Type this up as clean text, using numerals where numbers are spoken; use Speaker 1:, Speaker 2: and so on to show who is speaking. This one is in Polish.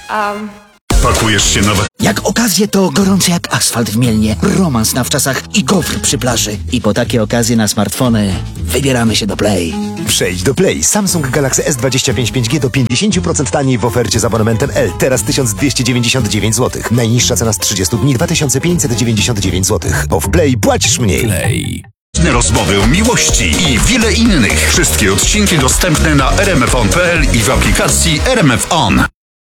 Speaker 1: Pakujesz się na...
Speaker 2: Jak okazje, to gorący jak asfalt w Mielnie, romans na wczasach i gofr przy plaży. I po takie okazje na smartfony wybieramy się do Play.
Speaker 3: Przejdź do Play. Samsung Galaxy S25 5G do 50% taniej w ofercie z abonamentem L. Teraz 1299 zł. Najniższa cena z 30 dni 2599 zł. Bo w Play płacisz mniej.
Speaker 1: Play. Rozmowy o miłości i wiele innych. Wszystkie odcinki dostępne na rmfon.pl i w aplikacji RMF On.